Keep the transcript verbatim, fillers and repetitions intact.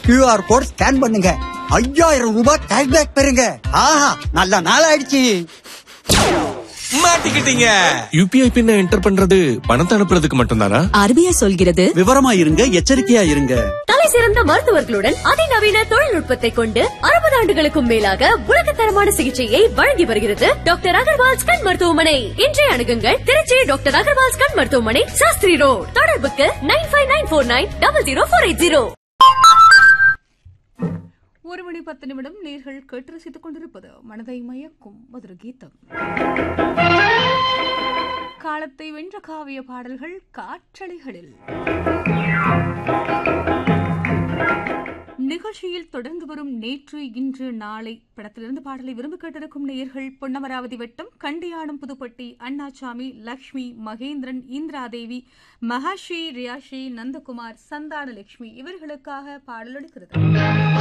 QR code scan பண்ணுங்க, ஐயாயிரம் ரூபாய் கேஷ்பேக் பெறுங்க. ஆஹா, நல்ல நாள் ஆயிடுச்சு. மாட்டிக்கிட்டீங்க. யூபிஐ பின்ன என்டர் பண்றது பணத்தை அனுப்புறதுக்கு மட்டும்தானா? ஆர்பிஐ சொல்கிறது விவரமா இருங்க, எச்சரிக்கையா இருங்க. தலை சிறந்த மருத்துவர்களுடன் அதிநவீன தொழில்நுட்பத்தை கொண்டு அறுபது ஆண்டுகளுக்கும் மேலாக உலகத்தரமான சிகிச்சையை வழங்கி வருகிறது டாக்டர் அகர்வால் கண் மருத்துவமனை. இன்றைய அணுகுங்கள் திருச்சி டாக்டர் அகர்வால் கண் மருத்துவமனை, சாஸ்திரி ரோட். தொடர்புக்கு நைன் ஃபைவ் நைன் போர் nine double zero four eight zero. ஒரு மணி பத்து நிமிடம் நேர்கள் கேட்டு ரசித்துக் கொண்டிருப்பது மனதை மயக்கும் மதுர கீதம். காலத்தை வென்ற காவிய பாடல்கள் காற்றலைகளில். நிகழ்ச்சியில் தொடர்ந்து வரும் நேற்று இன்று நாளை படத்திலிருந்து பாடலை விரும்பி கேட்டிருக்கும் நேயர்கள் பொன்னமராவதி வட்டம் கண்டியானம் புதுப்பட்டி அண்ணாசாமி, லக்ஷ்மி, மகேந்திரன், இந்திராதேவி, மகாஸ்ரீ, ரியாஸ்ரீ, நந்தகுமார், சந்தான லட்சுமி இவர்களுக்காக பாடல் எடுக்கிறது.